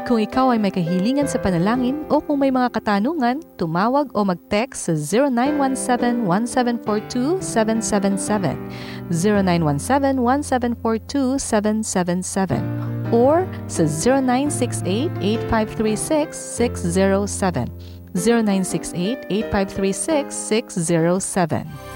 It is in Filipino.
Kung ikaw ay may kahilingan sa panalangin o kung may mga katanungan, tumawag o mag-text sa 0917-1742-777, 0917-1742-777, or sa 0968-8536-607, 0968-8536-607.